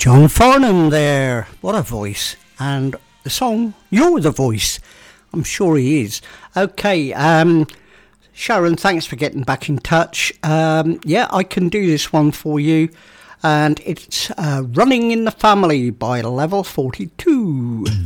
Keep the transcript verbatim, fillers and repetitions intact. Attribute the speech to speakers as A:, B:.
A: John Farnham there. What a voice. And the song, You're the Voice. I'm sure he is. Okay, um, Sharon, thanks for getting back in touch. Um, yeah, I can do this one for you. And it's uh, Running in the Family by Level forty-two.